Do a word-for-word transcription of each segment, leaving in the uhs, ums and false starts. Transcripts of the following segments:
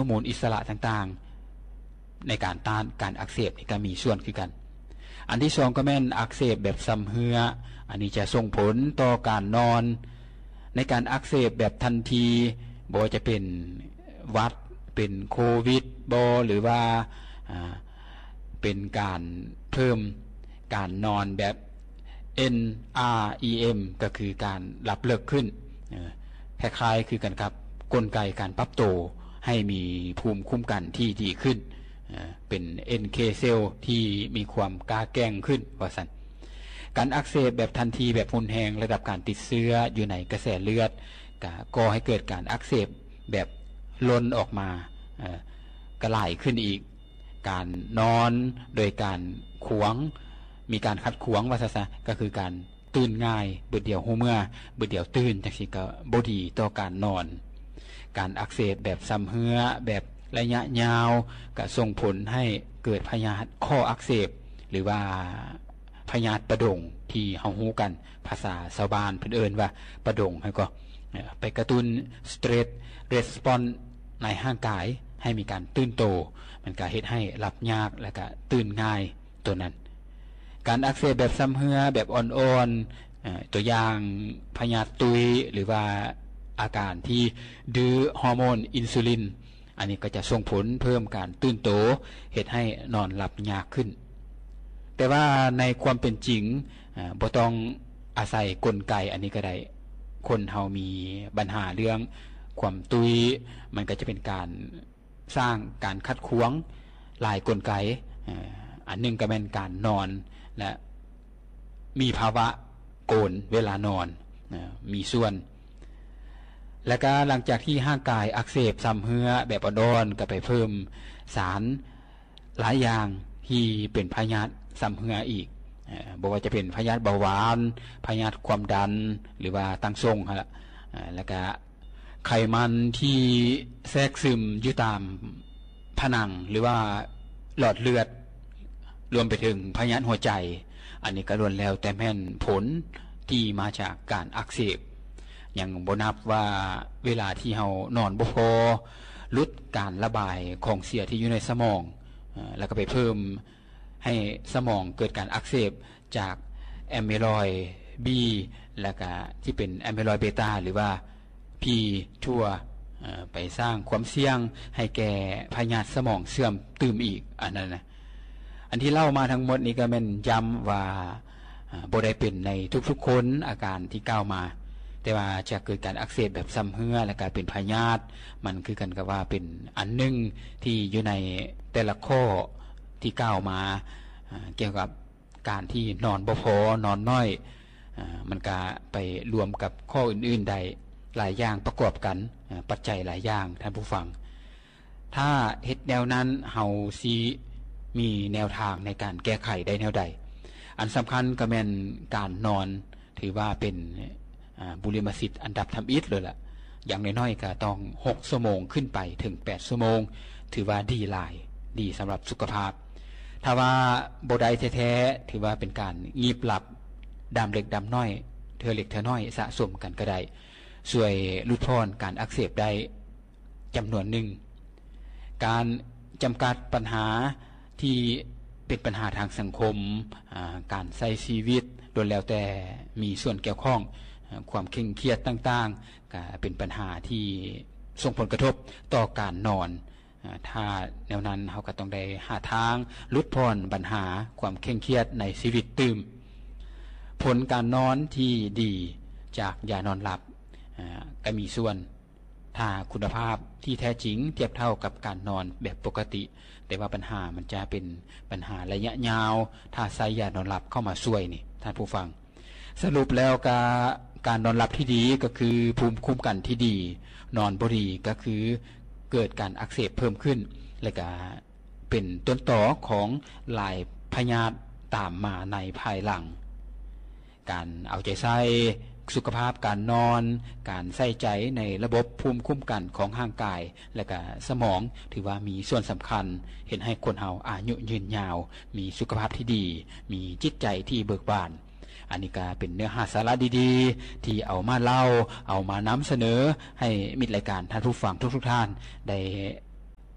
ร์โมนอิสระต่างๆในการต้านการอักเสบนี่ก็มีส่วนคือกันอันที่สองก็แม่นอักเสบแบบซ้ำเหืออันนี้จะส่งผลต่อการนอนในการอักเสบแบบทันทีบ่จะเป็นหวัดเป็นโควิดบ่หรือว่าเป็นการเพิ่มการนอนแบบ เอ็น อาร์ อี เอ็ม ก็คือการหลับเลิกขึ้นคล้ายๆคือกันครับกลไกการปรับตัวให้มีภูมิคุ้มกันที่ดีขึ้นเป็น เอ็น เค เซลล์ที่มีความกล้าแกร่งขึ้นว่าซั่นการอักเสบแบบทันทีแบบรุนแรงระดับการติดเชื้ออยู่ในกระแสเลือดก็ก่อให้เกิดการอักเสบแบบล้นออกมากระไหลขึ้นอีกการนอนโดยการขวางมีการขัดขวางว่าซะก็คือการตื่นง่ายเบิดเดียวหูเมื่อเบิดเดียวตื่นจังซี่ก็บ่ดีต่อการนอนการอักเสบแบบซ้ำเหือแบบระยะยาวก็ส่งผลให้เกิดพยาธิข้ออักเสบหรือว่าพยาธิประดงที่เฮาฮู้กันภาษาชาวบ้านเพิ่นเอิ้นว่าประดงให้ก็ไปกระตุ้น stress response ในร่างกายให้มีการตื่นโตมันก็เฮ็ดให้หลับยากและก็ตื่นง่ายตัวนั้นการอักเสบแบบซ้ำเหือแบบอ่อนๆตัวอย่างพยาธิตุยหรือว่าอาการที่ดื้อฮอร์โมนอินซูลินอันนี้ก็จะส่งผลเพิ่มการตื่นโตเฮ็ดให้นอนหลับยากขึ้นแต่ว่าในความเป็นจริงบ่ต้องอาศัยกลไกอันนี้ก็ได้คนเฮามีปัญหาเรื่องความตุยมันก็จะเป็นการสร้างการคัดขวางหลายกลไกอันนึงก็เป็นการนอนและมีภาวะโกนเวลานอนมีส่วนและก็หลังจากที่ร่างกายอักเสบซ้ำเหือแบบอ่อนๆก็ไปเพิ่มสารหลายอย่างที่เป็นพยาธิซ้ำเหืออีกบ่ว่าจะเป็นพยาธิเบาหวานพยาธิความดันหรือว่าตั้งทรงฮะแล้วก็ไขมันที่แทรกซึมอยู่ตามผนังหรือว่าหลอดเลือดรวมไปถึงพยาธิหัวใจอันนี้ก็ล้วนแล้วแต่แม่นผลที่มาจากการอักเสบอย่างบ่นับว่าเวลาที่เฮานอนบ่พอลดการระบายของเสียที่อยู่ในสมองแล้วก็ไปเพิ่มให้สมองเกิดการอักเสบจากแอมไมลอยด์ B แล้วก็ที่เป็นแอมไมลอยด์เบต้าหรือว่า P ทั่วไปสร้างความเสี่ยงให้แก่พยาธิสมองเสื่อมตื่มอีกอันนั้นนะอันที่เล่ามาทั้งหมดนี้ก็แม่นย้ำว่าบ่ได้เป็นในทุกๆคนอาการที่กล่าวมาแต่ว่าจะเกิดการอักเสบแบบซ้ำเหือและกลายเป็นพยาธิมันคือกันกับว่าเป็นอันนึงที่อยู่ในแต่ละข้อที่กล่าวมาเกี่ยวกับการที่นอนบ่พอนอนน้อยมันก็ไปรวมกับข้ออื่นๆใดหลายอย่างประกอบกันปัจจัยหลายอย่างท่านผู้ฟังถ้าเฮ็ดแนวนั้นเฮาสิมีแนวทางในการแก้ไขได้แนวใดอันสำคัญก็แม่นการนอนถือว่าเป็นบุริมสิทธิ์อันดับทำอิฐเลยล่ะอย่างน้อยๆก็ต้องหกชั่วโมงขึ้นไปถึงแปดชั่วโมงถือว่าดีหลายดีสำหรับสุขภาพถ้าว่าบ่ได้แท้ๆถือว่าเป็นการงีบหลับดามเล็กดามน้อยเธอเล็กเธอน้อยสะสมกันก็ได้ช่วยลดพรการอักเสบได้จำนวนหนึ่งการจำกัดปัญหาที่เป็นปัญหาทางสังคมการใช้ชีวิตโดยแล้วแต่มีส่วนเกี่ยวข้องความเคร่งเครียดต่างๆก็เป็นปัญหาที่ส่งผลกระทบต่อการนอนถ้าแนวนั้นเราก็ต้องได้หาทางลดพรปัญหาความเคร่งเครียดในชีวิตตื่มผลการนอนที่ดีจากยานอนหลับก็มีส่วนถ้าคุณภาพที่แท้จริงเทียบเท่ากับการนอนแบบปกติแต่ว่าปัญหามันจะเป็นปัญหาระยะยาวถ้าใช้ยานอนหลับเข้ามาช่วยนี่ท่านผู้ฟังสรุปแล้วการนอนหลับที่ดีก็คือภูมิคุ้มกันที่ดีนอนบ่ดีก็คือเกิดการอักเสบเพิ่มขึ้นและก็เป็นต้นตอของหลายพยาธิตามมาในภายหลังการเอาใจใส่สุขภาพการนอนการใส่ใจในระบบภูมิคุ้มกันของร่างกายและก็สมองถือว่ามีส่วนสำคัญเห็นให้คนเฮาอายุยืนยาวมีสุขภาพที่ดีมีจิตใจที่เบิกบานอันนี้ก็เป็นเนื้อหาสาระดีๆที่เอามาเล่าเอามานำเสนอให้มิตรรายการท่านผู้ฟังทุกๆท่านได้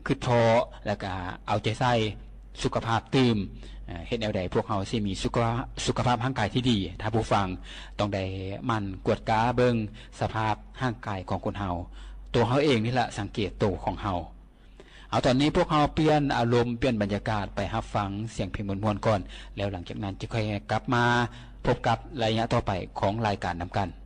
คือท้อแล้วก็เอาใจใส่สุขภาพตื่มเฮ็ดแนวใดพวกเฮาสิมีสุขสุขภาพร่างกายที่ดีถ้าผู้ฟังต้องได้มันกวดกาเบิ่งสภาพร่างกายของคนเฮาตัวเฮาเองนี่แหละสังเกตตัวของเฮาเอาตอนนี้พวกเฮาเปลี่ยนอารมณ์เปลี่ยนบรรยากาศไปรับฟังเสียงเพลงม่วนๆก่อนแล้วหลังจากนั้นจะค่อยกลับมาพบกับระยะต่อไปของรายการนำกัน